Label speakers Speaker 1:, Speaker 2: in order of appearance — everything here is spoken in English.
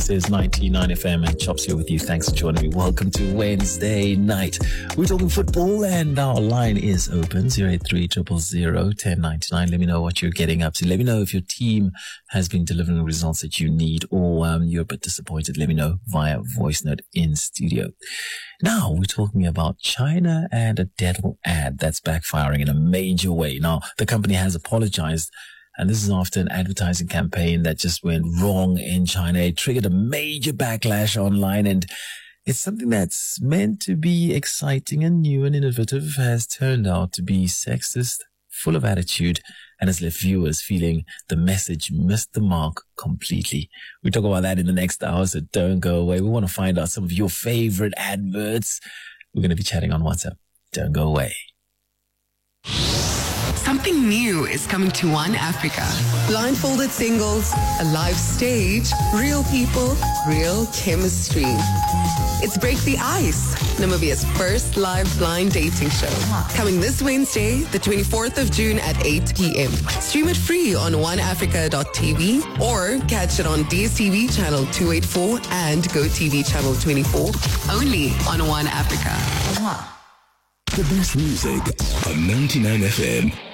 Speaker 1: This is 99 FM and Chops here with you. Thanks for joining me. Welcome to Wednesday night. We're talking football and our line is open 083 000 1099. Let me know what you're getting up to. Let me know if your team has been delivering the results that you need or you're a bit disappointed. Let me know via voice note in studio. Now we're talking about China and a dental ad that's backfiring in a major way. Now the company has apologized. And this is after an advertising campaign that just went wrong in China. It triggered a major backlash online, and it's something that's meant to be exciting and new and innovative has turned out to be sexist, full of attitude, and has left viewers feeling the message missed the mark completely. We talk about that in the next hour, so don't go away. We want to find out some of your favorite adverts. We're going to be chatting on WhatsApp. Don't go away.
Speaker 2: Something new is coming to One Africa. Blindfolded singles, a live stage, real people, real chemistry. It's Break the Ice, Namibia's first live blind dating show. Coming this Wednesday, the 24th of June at 8 p.m. Stream it free on oneafrica.tv or catch it on DSTV channel 284 and GoTV channel 24. Only on One Africa.
Speaker 3: The best music on 99 FM.